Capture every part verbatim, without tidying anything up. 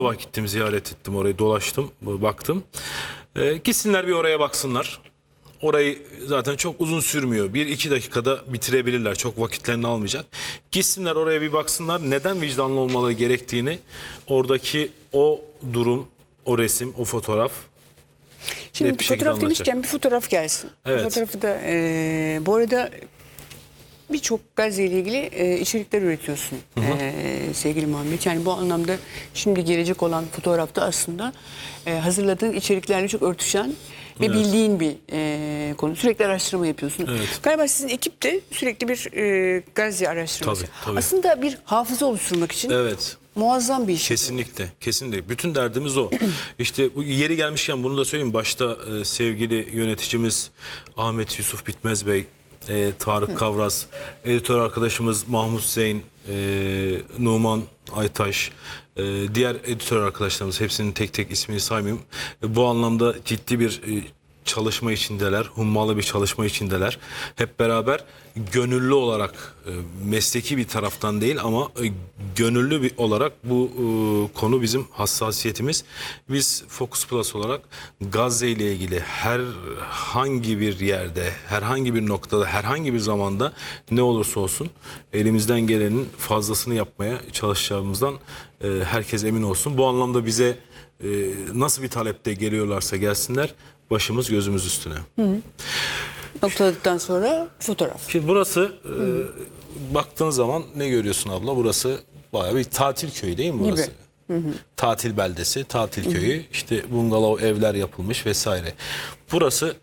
Gittim, ziyaret ettim, orayı dolaştım, baktım. Ee, gitsinler bir oraya baksınlar. Orayı zaten çok uzun sürmüyor. Bir iki dakikada bitirebilirler. Çok vakitlerini almayacak. Gitsinler oraya bir baksınlar. Neden vicdanlı olmaları gerektiğini, oradaki o durum, o resim, o fotoğraf. Şimdi net bir şekilde fotoğraf anlatacak. demişken bir fotoğraf gelsin. Evet. Fotoğrafı da e, bu arada birçok Gazze ile ilgili e, içerikler üretiyorsun e, sevgili Muhammed. Yani bu anlamda şimdi gelecek olan fotoğrafta aslında e, hazırladığın içeriklerle çok örtüşen ve Evet. bildiğin bir e, konu. Sürekli araştırma yapıyorsun. Evet. Galiba sizin ekip de sürekli bir e, Gazze araştırması. Tabii, tabii. Aslında bir hafıza oluşturmak için Evet. muazzam bir iş. Kesinlikle, kesinlikle. Bütün derdimiz o. İşte bu yeri gelmişken bunu da söyleyeyim. Başta e, sevgili yöneticimiz Ahmet Yusuf Bitmez Bey, e, Tarık Kavraz, editör arkadaşımız Mahmut Zeyn, e, Numan Aytaş, e, diğer editör arkadaşlarımız, hepsinin tek tek ismini saymayayım. E, bu anlamda ciddi bir e, çalışma içindeler, hummalı bir çalışma içindeler. Hep beraber gönüllü olarak, e, mesleki bir taraftan değil ama e, gönüllü bir olarak bu e, konu bizim hassasiyetimiz. Biz Focus Plus olarak Gazze ile ilgili herhangi bir yerde, herhangi bir noktada, herhangi bir zamanda ne olursa olsun elimizden gelenin fazlasını yapmaya çalışacağımızdan e, herkes emin olsun. Bu anlamda bize e, nasıl bir talepte geliyorlarsa gelsinler, başımız gözümüz üstüne. Noktaladıktan sonra fotoğraf. Şimdi burası e, baktığın zaman ne görüyorsun abla? Burası bayağı bir tatil köyü değil mi burası? Gibi. Hı hı. Tatil beldesi, tatil köyü. Hı hı. İşte bungalov evler yapılmış vesaire. Burası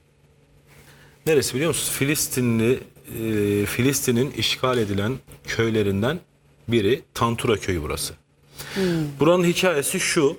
neresi biliyor musun? Filistinli, e, Filistin'in işgal edilen köylerinden biri. Tantura köyü burası. Hı. Buranın hikayesi şu.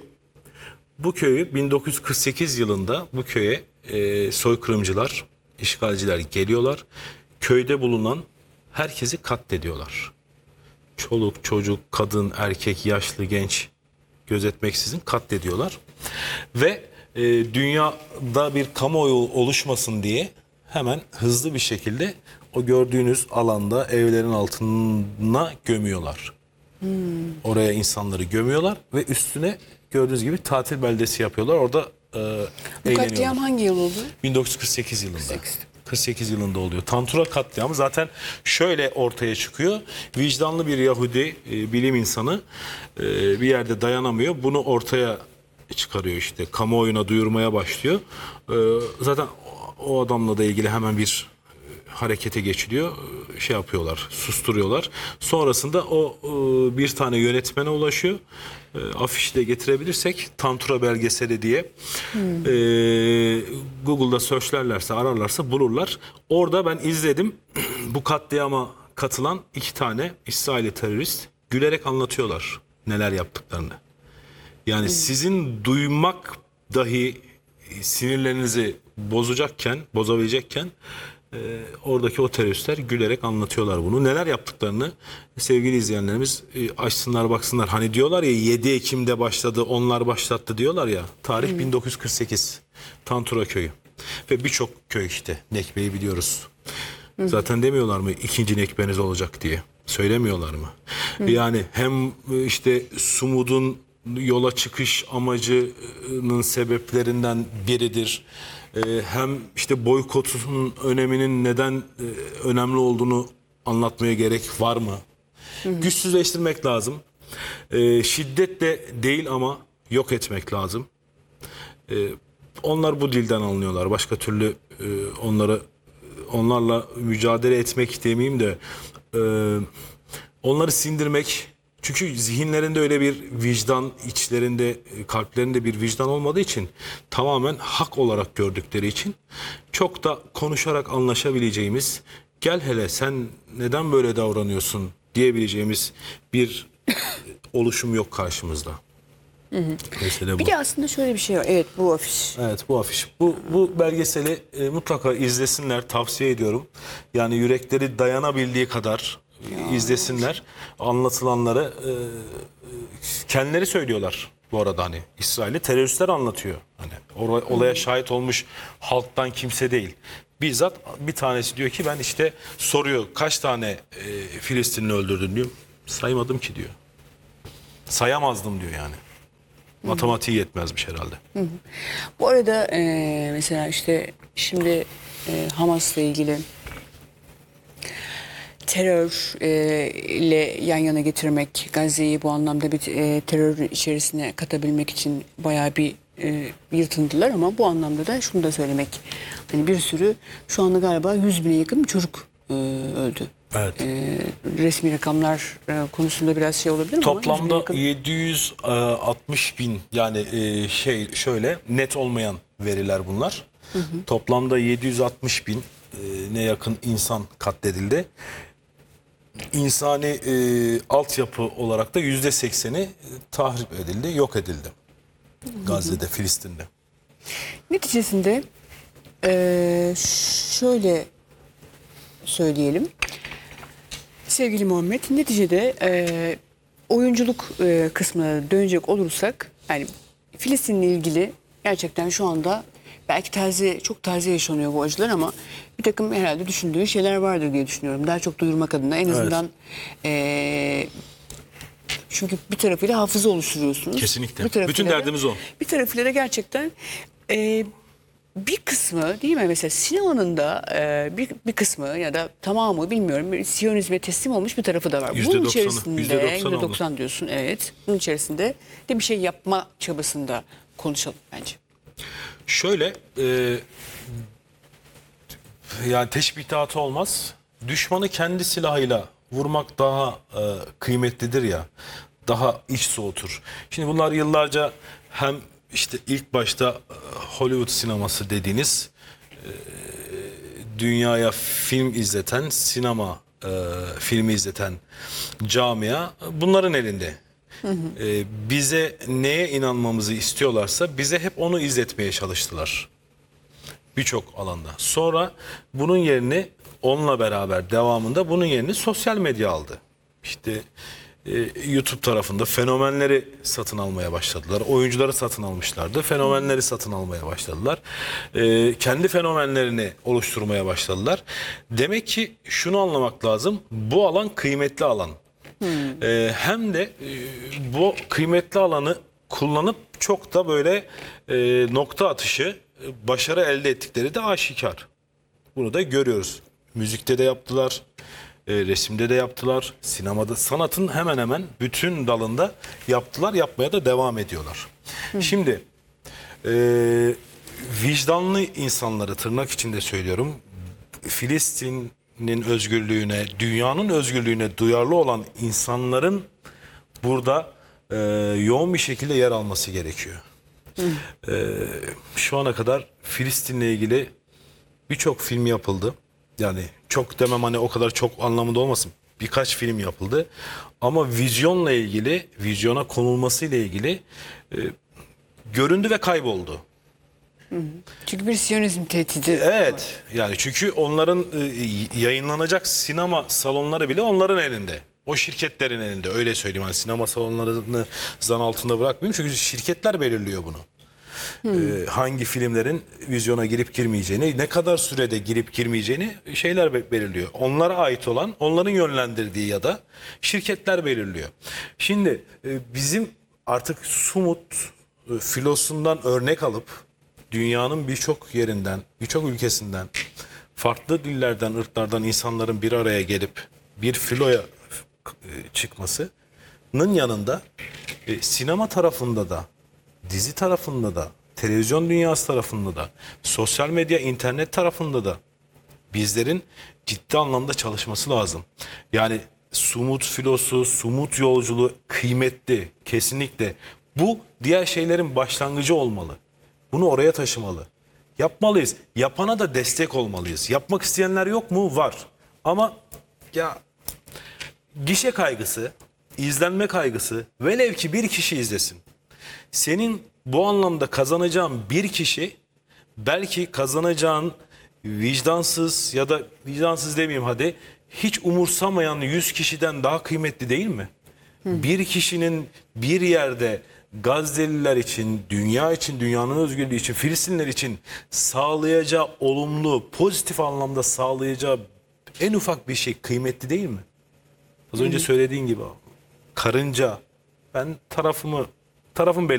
Bu köyü bin dokuz yüz kırk sekiz yılında bu köye e, soykırımcılar, işgalciler geliyorlar. Köyde bulunan herkesi katlediyorlar. Çoluk, çocuk, kadın, erkek, yaşlı, genç gözetmeksizin katlediyorlar. Ve e, dünyada bir kamuoyu oluşmasın diye hemen hızlı bir şekilde o gördüğünüz alanda evlerin altına gömüyorlar. Hmm. Oraya insanları gömüyorlar ve üstüne gördüğünüz gibi tatil beldesi yapıyorlar. Orada e, Bu katliam hangi yıl oldu? bin dokuz yüz kırk sekiz yılında. kırk sekiz. kırk sekiz yılında oluyor. Tantura katliamı zaten şöyle ortaya çıkıyor. Vicdanlı bir Yahudi e, bilim insanı e, bir yerde dayanamıyor. Bunu ortaya çıkarıyor işte. Kamuoyuna duyurmaya başlıyor. E, zaten o adamla da ilgili hemen bir harekete geçiliyor. Şey yapıyorlar, susturuyorlar. Sonrasında o e, bir tane yönetmene ulaşıyor. E, afişi de getirebilirsek Tantura belgeseli diye hmm. e, Google'da searchlerlerse, ararlarsa bulurlar. Orada ben izledim. Bu katliama katılan iki tane İsrailli terörist gülerek anlatıyorlar neler yaptıklarını. Yani hmm. sizin duymak dahi sinirlerinizi bozacakken, bozabilecekken Ee, oradaki o teröristler gülerek anlatıyorlar bunu. Neler yaptıklarını sevgili izleyenlerimiz e, açsınlar baksınlar. Hani diyorlar ya yedi Ekim'de başladı, onlar başlattı diyorlar ya. Tarih hmm. bin dokuz yüz kırk sekiz. Tantura köyü. Ve birçok köy işte. Nekbe'yi biliyoruz. Hmm. Zaten demiyorlar mı ikinci Nekbe'niz olacak diye. Söylemiyorlar mı? Hmm. Yani hem işte Sumud'un yola çıkış amacının sebeplerinden biridir. Hem işte boykotun öneminin neden önemli olduğunu anlatmaya gerek var mı? Hı hı. Güçsüzleştirmek lazım. Şiddetle değil ama yok etmek lazım. Onlar bu dilden anlıyorlar. Başka türlü onları onlarla mücadele etmek demeyeyim de onları sindirmek. Çünkü zihinlerinde öyle bir vicdan, içlerinde, kalplerinde bir vicdan olmadığı için, tamamen hak olarak gördükleri için çok da konuşarak anlaşabileceğimiz, gel hele sen neden böyle davranıyorsun diyebileceğimiz bir oluşum yok karşımızda. Hı hı. Mesele bu. Bir de aslında şöyle bir şey var. Evet, bu afiş. Evet, bu afiş. Bu, bu belgeseli e, mutlaka izlesinler, tavsiye ediyorum. Yani yürekleri dayanabildiği kadar ya. izlesinler. Anlatılanları e, kendileri söylüyorlar bu arada, hani İsrail'i teröristler anlatıyor. Hani or- olaya şahit olmuş halktan kimse değil. Bizzat bir tanesi diyor ki ben işte soruyor kaç tane e, Filistinli öldürdün diyor. Saymadım ki diyor. Sayamazdım diyor yani. Matematiği yetmezmiş herhalde. Bu arada e, mesela işte şimdi e, Hamas'la ilgili terör e, ile yan yana getirmek, Gazze'yi bu anlamda bir e, terörün içerisine katabilmek için bayağı bir e, yırtındılar ama bu anlamda da şunu da söylemek, hani bir sürü şu anda galiba yüz bine yakın bir çocuk e, öldü. Evet. E, resmi rakamlar e, konusunda biraz şey olabilir mi? Ama yüz bine Toplamda yakın- yedi yüz altmış bin, yani e, şey şöyle net olmayan veriler bunlar. Toplamda yedi yüz altmış bin e, ne yakın insan katledildi. İnsani e, altyapı olarak da yüzde sekseni tahrip edildi, yok edildi. Gazze'de, Filistin'de. Neticesinde eee, şöyle söyleyelim. Sevgili Muhammed, neticede eee, oyunculuk eee, kısmına dönecek olursak, yani Filistin'le ilgili gerçekten şu anda belki taze, çok taze yaşanıyor bu acılar ama bir takım herhalde düşündüğü şeyler vardır diye düşünüyorum. Daha çok duyurmak adına en azından eee, çünkü bir tarafıyla hafıza oluşturuyorsunuz. Kesinlikle. Bir tarafıyla Bütün da- derdimiz o. Bir tarafıyla da gerçekten e, bir kısmı değil mi? Mesela sinemanın da e, bir, bir kısmı ya da tamamı bilmiyorum bir Siyonizme teslim olmuş bir tarafı da var. Yüzde Bunun doksanı, içerisinde yüzde doksan yüzde oldu. doksan diyorsun, evet. Bunun içerisinde de bir şey yapma çabasında konuşalım bence. Şöyle, e, yani teşbihatı olmaz. Düşmanı kendi silahıyla vurmak daha e, kıymetlidir ya, daha iç soğutur. Şimdi bunlar yıllarca hem işte ilk başta e, Hollywood sineması dediğiniz e, dünyaya film izleten, sinema e, filmi izleten camia bunların elinde. E, bize neye inanmamızı istiyorlarsa bize hep onu izletmeye çalıştılar. Birçok alanda. Sonra bunun yerini onunla beraber devamında bunun yerini sosyal medya aldı. İşte e, YouTube tarafında fenomenleri satın almaya başladılar. Oyuncuları satın almışlardı. Fenomenleri satın almaya başladılar. E, kendi fenomenlerini oluşturmaya başladılar. Demek ki şunu anlamak lazım. Bu alan kıymetli alan. E, hem de e, bu kıymetli alanı kullanıp çok da böyle e, nokta atışı e, başarı elde ettikleri de aşikar. Bunu da görüyoruz. Müzikte de yaptılar, e, resimde de yaptılar, sinemada, sanatın hemen hemen bütün dalında yaptılar, yapmaya da devam ediyorlar. Şimdi e, vicdanlı insanları, tırnak içinde söylüyorum, Filistin'in özgürlüğüne, dünyanın özgürlüğüne duyarlı olan insanların burada e, yoğun bir şekilde yer alması gerekiyor. E, şu ana kadar Filistin'le ilgili birçok film yapıldı. Yani çok demem, hani o kadar çok anlamında olmasın. Birkaç film yapıldı. Ama vizyonla ilgili, vizyona konulmasıyla ilgili e, göründü ve kayboldu. Çünkü bir Siyonizm tehdidi. Evet. Yani çünkü onların e, yayınlanacak sinema salonları bile onların elinde. O şirketlerin elinde, öyle söyleyeyim. Yani sinema salonlarını zan altında bırakmayayım. Çünkü şirketler belirliyor bunu. Ee, hangi filmlerin vizyona girip girmeyeceğini, ne kadar sürede girip girmeyeceğini şeyler be- belirliyor. Onlara ait olan, onların yönlendirdiği ya da şirketler belirliyor. Şimdi e, bizim artık Sumut e, filosundan örnek alıp dünyanın birçok yerinden, birçok ülkesinden, farklı dillerden, ırklardan insanların bir araya gelip bir filoya e, çıkmasının yanında e, sinema tarafında da, dizi tarafında da, televizyon dünyası tarafında da, sosyal medya, internet tarafında da bizlerin ciddi anlamda çalışması lazım. Yani Sumut filosu, Sumut yolculuğu kıymetli, kesinlikle. Bu diğer şeylerin başlangıcı olmalı. Bunu oraya taşımalı. Yapmalıyız. Yapana da destek olmalıyız. Yapmak isteyenler yok mu? Var. Ama ya gişe kaygısı, izlenme kaygısı, velev ki bir kişi izlesin. Senin bu anlamda kazanacağın bir kişi belki kazanacağın vicdansız ya da vicdansız demeyeyim hadi, hiç umursamayan yüz kişiden daha kıymetli değil mi? Bir kişinin bir yerde Gazze'liler için, dünya için, dünyanın özgürlüğü için, Filistinler için sağlayacağı olumlu, pozitif anlamda sağlayacağı en ufak bir şey kıymetli değil mi? Az önce söylediğin gibi karınca, ben tarafımı tarafım belli.